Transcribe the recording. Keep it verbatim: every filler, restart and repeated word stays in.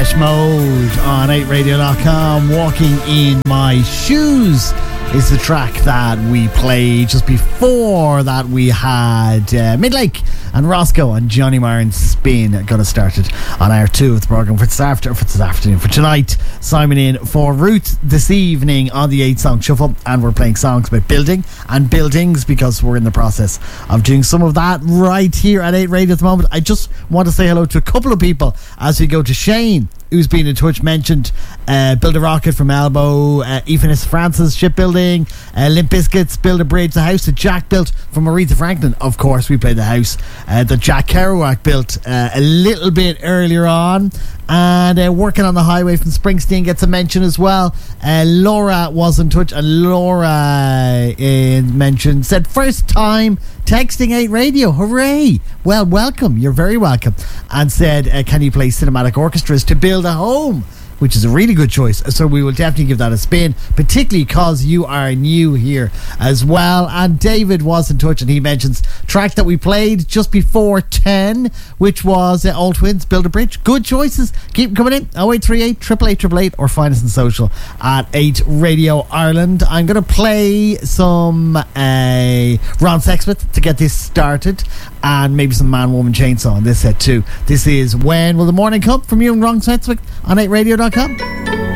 Depeche Mode on eight radio dot com. Walking in My Shoes is the track that we played. Just before that we had uh, Midlake and Roscoe and Johnny Marrin's Spin got us started on hour two of the programme for this, after, for this afternoon. For tonight, Simon in for Ruth this evening on the eight song shuffle, and we're playing songs about building and buildings because we're in the process of doing some of that right here at eight Radio at the moment. I just want to say hello to a couple of people as we go to Shane, who's been in touch, mentioned uh, Build a Rocket from Elbow, uh, Evenis Francis Shipbuilding, uh, Limp Bizkits, Build a Bridge, the house that Jack built from Aretha Franklin. Of course, we played the house uh, that Jack Kerouac built uh, a little bit earlier on. And uh, Working on the Highway from Springsteen gets a mention as well. Uh, Laura was in touch, and Laura uh, mentioned, said, first time texting eight Radio, hooray! Well, welcome, you're very welcome. And said, uh, can you play Cinematic Orchestras to Build a Home? Which is a really good choice, so we will definitely give that a spin, particularly because you are new here as well. And David was in touch, and he mentions track that we played just before ten, which was uh, Old Twins, Build a Bridge. Good choices, keep them coming in. oh eight three eight, eight eight eight eight eight, or find us on social at eight Radio Ireland. I'm going to play some uh, Ron Sexsmith to get this started, and maybe some Man Woman Chainsaw on this set too. This is When Will the Morning Come from you and Ron Sexsmith on eight radio dot com.